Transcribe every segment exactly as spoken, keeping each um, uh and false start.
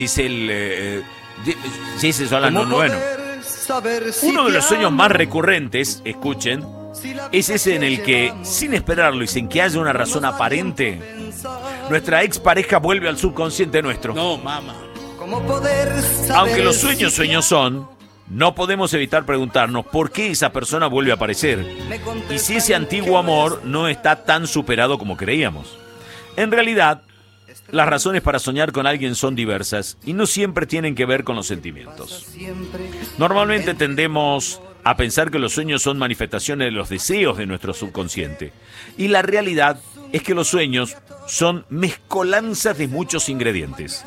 es el eh, Jason Solano. Bueno, uno de los sueños más recurrentes, escuchen, es ese en el que, sin esperarlo y sin que haya una razón aparente, nuestra expareja vuelve al subconsciente nuestro. No, mamá. Aunque los sueños sueños son, no podemos evitar preguntarnos por qué esa persona vuelve a aparecer y si ese antiguo amor no está tan superado como creíamos. En realidad, las razones para soñar con alguien son diversas y no siempre tienen que ver con los sentimientos. Normalmente tendemos a pensar que los sueños son manifestaciones de los deseos de nuestro subconsciente. Y la realidad es que los sueños son mezcolanzas de muchos ingredientes.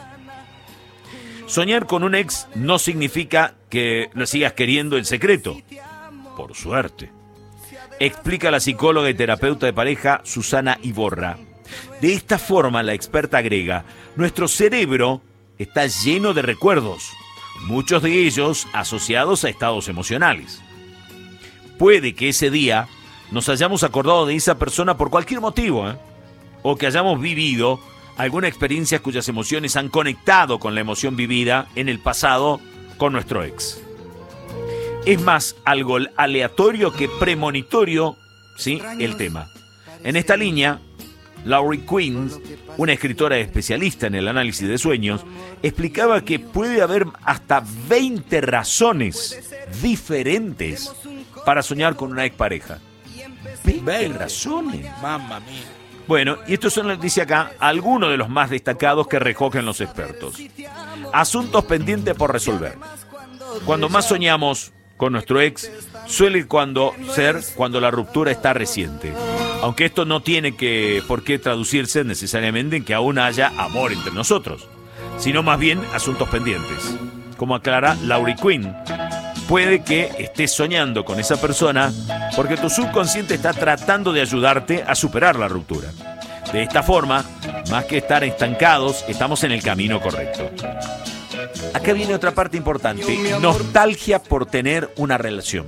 Soñar con un ex no significa que lo sigas queriendo en secreto. Por suerte. Explica la psicóloga y terapeuta de pareja Susana Iborra. De esta forma, la experta agrega, nuestro cerebro está lleno de recuerdos, muchos de ellos asociados a estados emocionales. Puede que ese día nos hayamos acordado de esa persona por cualquier motivo, ¿eh? O que hayamos vivido alguna experiencia cuyas emociones han conectado con la emoción vivida en el pasado con nuestro ex. Es más algo aleatorio que premonitorio, ¿sí? El tema. En esta línea, Laurie Quinn, una escritora especialista en el análisis de sueños, explicaba que puede haber hasta veinte razones diferentes para soñar con una expareja. veinte razones. Mamma mía. Bueno, y estos son, dice acá, algunos de los más destacados que recogen los expertos. Asuntos pendientes por resolver. Cuando más soñamos con nuestro ex, suele cuando ser cuando la ruptura está reciente. Aunque esto no tiene que, por qué traducirse necesariamente en que aún haya amor entre nosotros, sino más bien asuntos pendientes. Como aclara Laurie Quinn, puede que estés soñando con esa persona porque tu subconsciente está tratando de ayudarte a superar la ruptura. De esta forma, más que estar estancados, estamos en el camino correcto. Acá viene otra parte importante, nostalgia por tener una relación.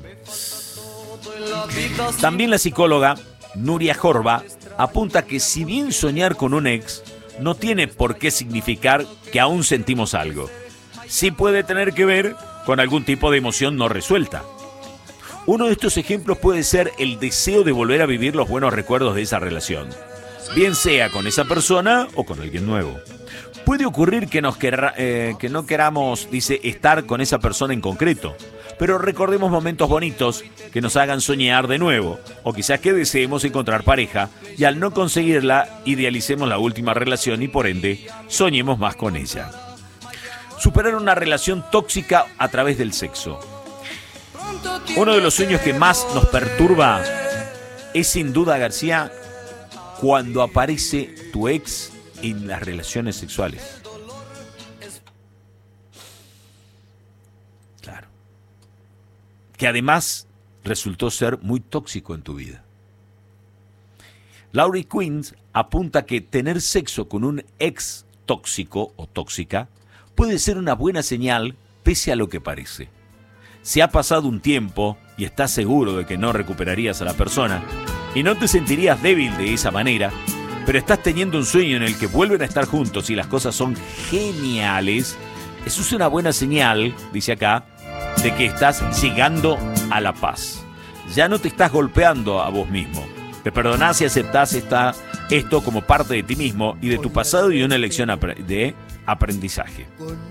También la psicóloga Nuria Jorba apunta que si bien soñar con un ex no tiene por qué significar que aún sentimos algo, sí puede tener que ver con algún tipo de emoción no resuelta. Uno de estos ejemplos puede ser el deseo de volver a vivir los buenos recuerdos de esa relación, bien sea con esa persona o con alguien nuevo. Puede ocurrir que, nos querra, eh, que no queramos, dice, estar con esa persona en concreto, pero recordemos momentos bonitos que nos hagan soñar de nuevo, o quizás que deseemos encontrar pareja y al no conseguirla, idealicemos la última relación y por ende soñemos más con ella. Superar una relación tóxica a través del sexo. Uno de los sueños que más nos perturba es sin duda, García, cuando aparece tu ex en las relaciones sexuales. Claro. Que además resultó ser muy tóxico en tu vida. Laurie Quinn apunta que tener sexo con un ex tóxico o tóxica puede ser una buena señal pese a lo que parece. Si ha pasado un tiempo y estás seguro de que no recuperarías a la persona y no te sentirías débil de esa manera, pero estás teniendo un sueño en el que vuelven a estar juntos y las cosas son geniales, eso es una buena señal, dice acá, de que estás llegando a la paz. Ya no te estás golpeando a vos mismo. Te perdonás y aceptás esta, esto como parte de ti mismo y de tu pasado y una lección de aprendizaje.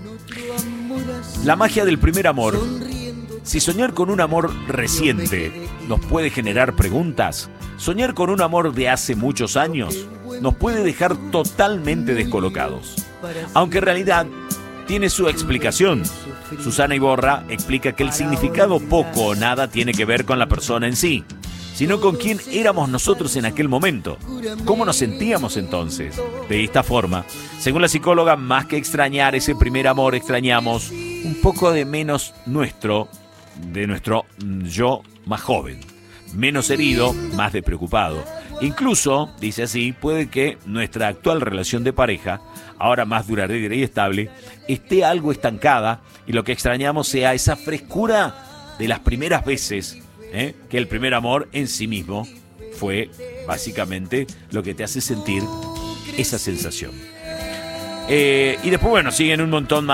La magia del primer amor. Si soñar con un amor reciente nos puede generar preguntas, soñar con un amor de hace muchos años nos puede dejar totalmente descolocados. Aunque en realidad tiene su explicación. Susana Iborra explica que el significado poco o nada tiene que ver con la persona en sí, sino con quién éramos nosotros en aquel momento, cómo nos sentíamos entonces. De esta forma, según la psicóloga, más que extrañar ese primer amor, extrañamos un poco de menos nuestro, de nuestro yo más joven, menos herido, más despreocupado. Incluso, dice así, puede que nuestra actual relación de pareja, ahora más duradera y estable, esté algo estancada y lo que extrañamos sea esa frescura de las primeras veces, ¿eh? Que el primer amor en sí mismo fue básicamente lo que te hace sentir esa sensación. Eh, y después, bueno, siguen un montón más.